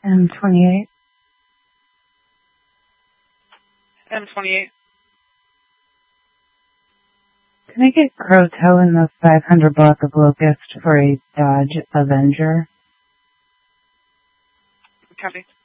M28. M28. Can I get Croto in the 500 block of Locust for a Dodge Avenger? Copy.